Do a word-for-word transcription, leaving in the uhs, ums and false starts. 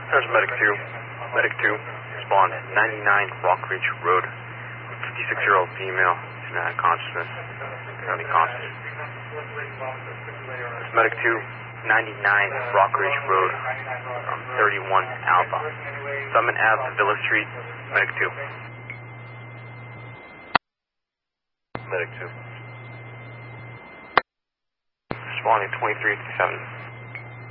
There's Medic two. Medic two, respond ninety-nine Rock Ridge Road. fifty-six-year-old female, she's not consciousness, currently conscious. There's Medic two, ninety-nine Rock Ridge Road, um, thirty-one Alpha. Summit Ave, Villa Street, Medic two. Medic two. Responding twenty-three fifty-seven.